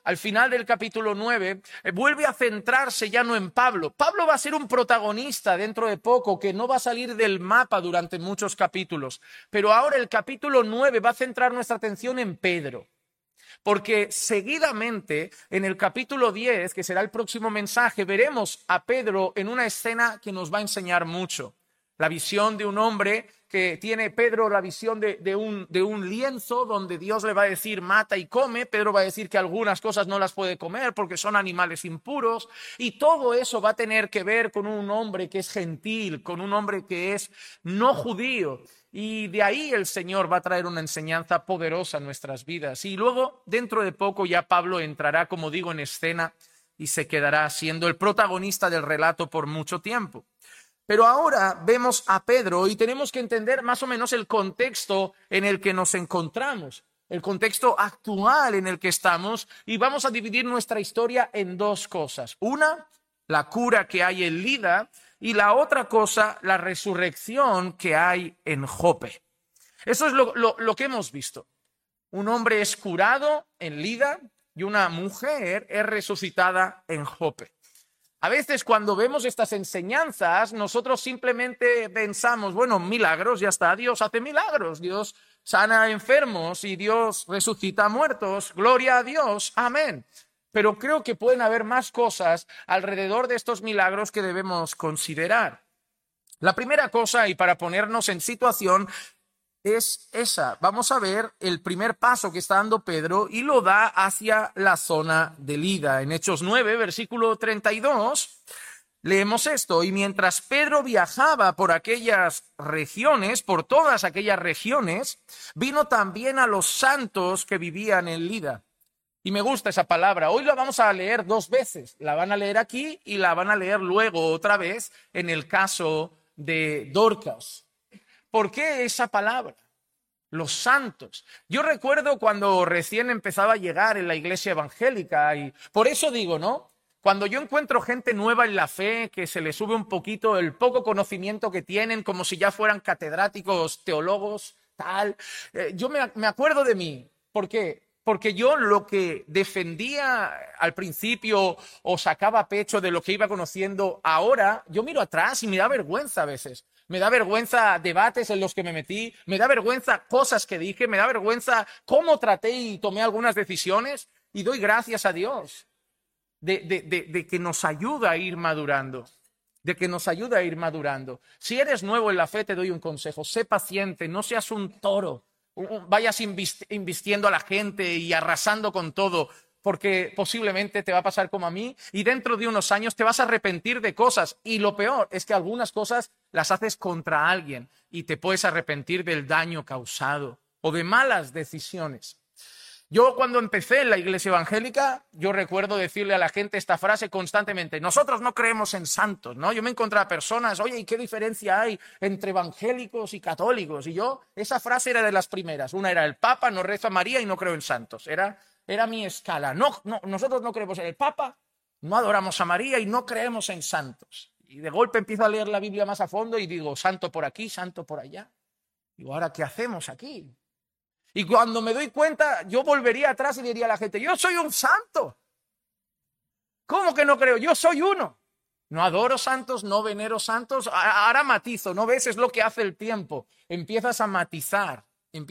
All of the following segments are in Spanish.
al final del capítulo 9, vuelve a centrarse ya no en Pablo. Pablo va a ser un protagonista dentro de poco, que no va a salir del mapa durante muchos capítulos. Pero ahora el capítulo 9 va a centrar nuestra atención en Pedro. Porque seguidamente, en el capítulo 10, que será el próximo mensaje, veremos a Pedro en una escena que nos va a enseñar mucho. La visión de un hombre que tiene Pedro, la visión de un lienzo donde Dios le va a decir mata y come. Pedro va a decir que algunas cosas no las puede comer porque son animales impuros. Y todo eso va a tener que ver con un hombre que es gentil, con un hombre que es no judío. Y de ahí el Señor va a traer una enseñanza poderosa a nuestras vidas. Y luego, dentro de poco, ya Pablo entrará, como digo, en escena y se quedará siendo el protagonista del relato por mucho tiempo. Pero ahora vemos a Pedro y tenemos que entender más o menos el contexto en el que nos encontramos, el contexto actual en el que estamos, y vamos a dividir nuestra historia en dos cosas. Una, la cura que hay en Lida, y la otra cosa, la resurrección que hay en Jope. Eso es lo que hemos visto. Un hombre es curado en Lida y una mujer es resucitada en Jope. A veces cuando vemos estas enseñanzas, nosotros simplemente pensamos, bueno, milagros, ya está, Dios hace milagros, Dios sana a enfermos y Dios resucita a muertos, gloria a Dios, amén. Pero creo que pueden haber más cosas alrededor de estos milagros que debemos considerar. La primera cosa, y para ponernos en situación, es esa. Vamos a ver el primer paso que está dando Pedro y lo da hacia la zona de Lida. En Hechos 9, versículo 32, leemos esto. Y mientras Pedro viajaba por aquellas regiones, por todas aquellas regiones, vino también a los santos que vivían en Lida. Y me gusta esa palabra. Hoy la vamos a leer dos veces. La van a leer aquí y la van a leer luego otra vez en el caso de Dorcas. ¿Por qué esa palabra? Los santos. Yo recuerdo cuando recién empezaba a llegar en la iglesia evangélica y por eso digo, ¿no? Cuando yo encuentro gente nueva en la fe, que se le sube un poquito el poco conocimiento que tienen, como si ya fueran catedráticos, teólogos, tal, yo me acuerdo de mí. ¿Por qué? Porque yo lo que defendía al principio o sacaba pecho de lo que iba conociendo ahora, yo miro atrás y me da vergüenza a veces. Me da vergüenza debates en los que me metí, me da vergüenza cosas que dije, me da vergüenza cómo traté y tomé algunas decisiones y doy gracias a Dios de que nos ayuda a ir madurando. De que nos ayuda a ir madurando. Si eres nuevo en la fe, te doy un consejo. Sé paciente, no seas un toro. Vayas invistiendo a la gente y arrasando con todo, porque posiblemente te va a pasar como a mí y dentro de unos años te vas a arrepentir de cosas. Y lo peor es que algunas cosas las haces contra alguien y te puedes arrepentir del daño causado o de malas decisiones. Yo cuando empecé en la iglesia evangélica, yo recuerdo decirle a la gente esta frase constantemente: nosotros no creemos en santos, ¿no? Yo me encontraba personas, oye, ¿y qué diferencia hay entre evangélicos y católicos? Y yo, esa frase era de las primeras. Una era el Papa, no rezo a María y no creo en santos. Era mi escala. No, nosotros no creemos en el Papa, no adoramos a María y no creemos en santos. Y de golpe empiezo a leer la Biblia más a fondo y digo, santo por aquí, santo por allá. Digo, ¿ahora qué hacemos aquí? Y cuando me doy cuenta, yo volvería atrás y diría a la gente, yo soy un santo. ¿Cómo que no creo? Yo soy uno. No adoro santos, no venero santos. Ahora matizo, ¿no ves? Es lo que hace el tiempo. Empiezas a matizar.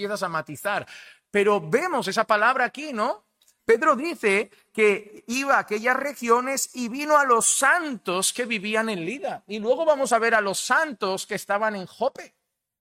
Pero vemos esa palabra aquí, ¿no? Pedro dice que iba a aquellas regiones y vino a los santos que vivían en Lida. Y luego vamos a ver a los santos que estaban en Jope.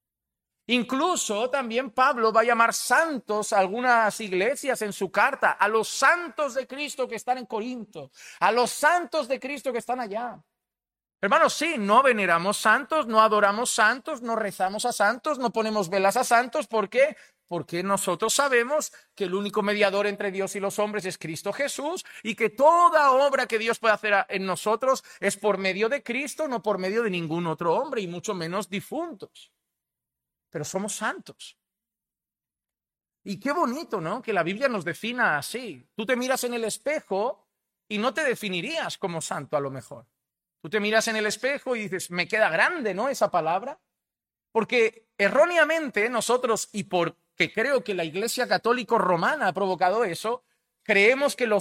Incluso también Pablo va a llamar santos a algunas iglesias en su carta, a los santos de Cristo que están en Corinto, a los santos de Cristo que están allá. Hermanos, sí, no veneramos santos, no adoramos santos, no rezamos a santos, no ponemos velas a santos. ¿Por qué? Porque nosotros sabemos que el único mediador entre Dios y los hombres es Cristo Jesús y que toda obra que Dios puede hacer en nosotros es por medio de Cristo, no por medio de ningún otro hombre y mucho menos difuntos. Pero somos santos. Y qué bonito, ¿no? Que la Biblia nos defina así. Tú te miras en el espejo y no te definirías como santo a lo mejor. Tú te miras en el espejo y dices, me queda grande, ¿no? Esa palabra. Porque erróneamente nosotros, y porque creo que la Iglesia Católica Romana ha provocado eso, creemos que los